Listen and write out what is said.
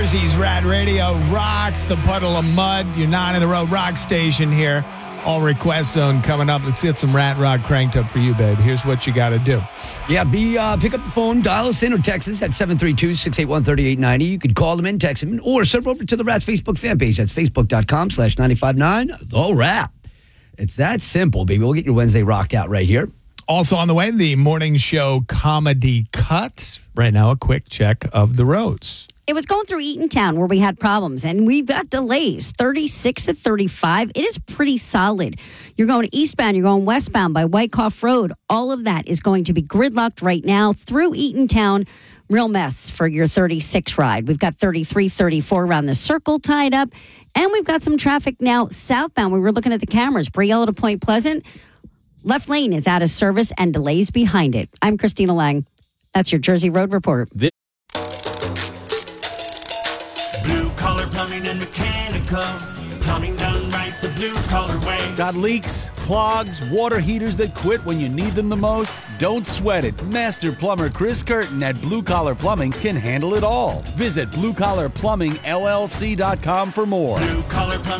Jersey's Rad Radio rocks the puddle of mud. You're not in the road rock station here. All request zone coming up. Let's get some Rat Rock cranked up for you, babe. Here's what you got to do. Yeah, pick up the phone, dial us in or text us at 732-681-3890. You could call them in, text them, or surf over to the Rats Facebook fan page. That's facebook.com/959 The Rat. It's that simple, baby. We'll get your Wednesday rocked out right here. Also on the way, the morning show comedy cut. Right now, a quick check of the roads. It was going through Eatontown where we had problems, and we've got delays, 36 to 35. It is pretty solid. You're going eastbound, you're going westbound by Wyckoff Road. All of that is going to be gridlocked right now through Eatontown. Real mess for your 36 ride. We've got 33, 34 around the circle tied up, and we've got some traffic now southbound. We were looking at the cameras, Brielle to Point Pleasant. Left lane is out of service and delays behind it. I'm Christina Lang. That's your Jersey Road Report. Blue Collar Plumbing and Mechanical. Plumbing done right the blue collar way. Got leaks, clogs, water heaters that quit when you need them the most? Don't sweat it. Master plumber Chris Curtin at Blue Collar Plumbing can handle it all. Visit bluecollarplumbingllc.com for more. Blue Collar Plumbing.